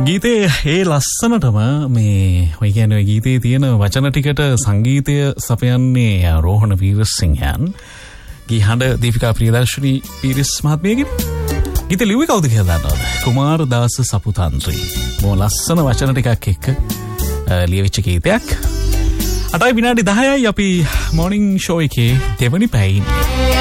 ගීතේ ඒ ලස්සනටම මේ ඔය කියන්නේ ගීතේ තියෙන වචන ටිකට සංගීතය සපයන්නේ රෝහණ වීරසිංහයන්. ගීහඬ දීපිකා ප්‍රියදර්ශනී පීරිස් මහත්මියගේ. ගීතේ ලිව්වේ කවුද කියලා දන්නවද? කුමාර දාස සපුතන්ත්‍රී. මොන ලස්සන වචන ටිකක් එක්ක ලියවිච්ච ගීතයක්. 8:10යි අපි මොර්නිං ෂෝ එකේ දෙවනි පැයේ.